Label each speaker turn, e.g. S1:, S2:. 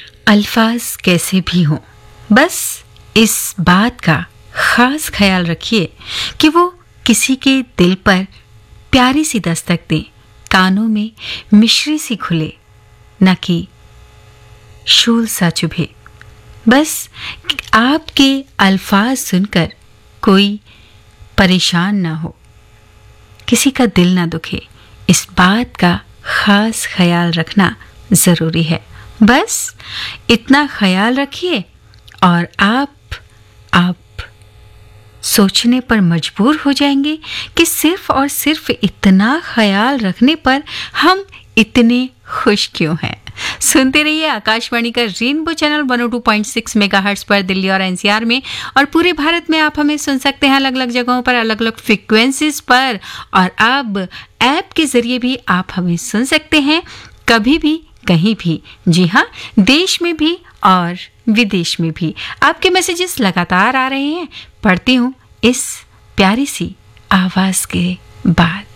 S1: अल्फाज कैसे भी हों, बस इस बात का खास ख्याल रखिए कि वो किसी के दिल पर प्यारी सी दस्तक दें, कानों में मिश्री सी खुले, न कि शूल सा चुभे। बस आपके अल्फाज सुनकर कोई परेशान ना हो, किसी का दिल ना दुखे, इस बात का खास ख्याल रखना जरूरी है। बस इतना ख्याल रखिए और आप सोचने पर मजबूर हो जाएंगे कि सिर्फ और सिर्फ इतना ख्याल रखने पर हम इतने खुश क्यों हैं। सुनते रहिए आकाशवाणी का रेनबो चैनल 102.6 मेगाहर्ट्ज पर दिल्ली और एनसीआर में, और पूरे भारत में आप हमें सुन सकते हैं अलग अलग जगहों पर, अलग अलग फ्रीक्वेंसीज पर, और अब ऐप के जरिए भी आप हमें सुन सकते हैं कभी भी कहीं भी। जी हाँ, देश में भी और विदेश में भी। आपके मैसेजेस लगातार आ रहे हैं, पढ़ती हूँ इस प्यारी सी आवाज के बाद।